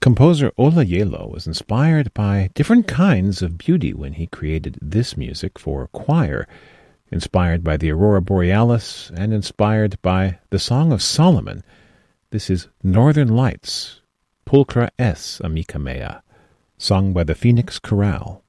Composer Ola Yelo was inspired by different kinds of beauty when he created this music for choir, inspired by the Aurora Borealis and inspired by the Song of Solomon. This is Northern Lights, Pulchra es amica mea, sung by the Phoenix Chorale.